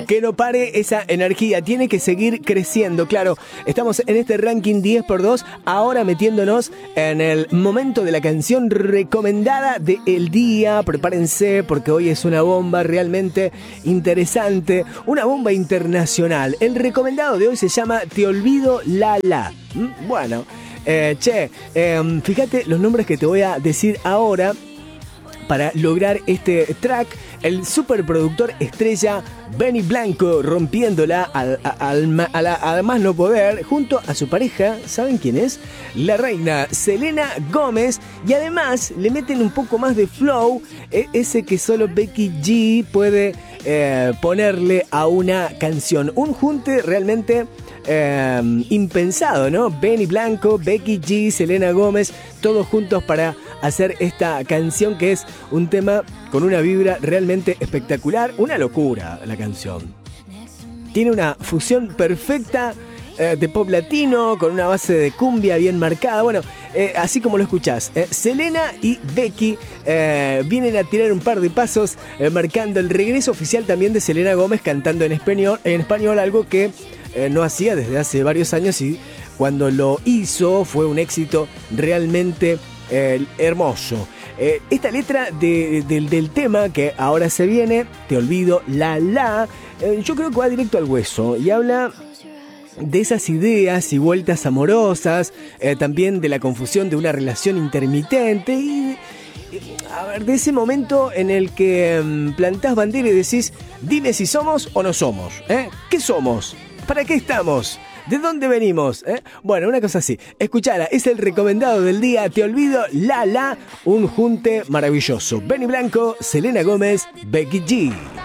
que no pare esa energía, tiene que seguir creciendo. Claro, estamos en este ranking 10x2, ahora metiéndonos en el momento de la canción recomendada del día. Prepárense porque hoy es una bomba realmente interesante, una bomba internacional. El recomendado de hoy se llama Te Olvido La La. Bueno, fíjate los nombres que te voy a decir ahora para lograr este track. El superproductor estrella Benny Blanco rompiéndola al más no poder junto a su pareja, ¿saben quién es? La reina Selena Gómez, y además le meten un poco más de flow, ese que solo Becky G puede ponerle a una canción. Un junte realmente impensado, ¿no? Benny Blanco, Becky G, Selena Gómez, todos juntos para hacer esta canción que es un tema con una vibra realmente espectacular, una locura la canción. Tiene una fusión perfecta de pop latino con una base de cumbia bien marcada. Bueno, así como lo escuchás, Selena y Becky vienen a tirar un par de pasos marcando el regreso oficial también de Selena Gómez cantando en español, algo que no hacía desde hace varios años, y cuando lo hizo fue un éxito realmente hermoso. Esta letra del tema que ahora se viene, Te Olvido La La, yo creo que va directo al hueso y habla de esas ideas y vueltas amorosas, también de la confusión de una relación intermitente y de ese momento en el que plantás bandera y decís, dime si somos o no somos, ¿qué somos? ¿Para qué estamos? ¿De dónde venimos? Bueno, una cosa así. Escuchala, es el recomendado del día. Te Olvido La La, un junte maravilloso. Benny Blanco, Selena Gómez, Becky G.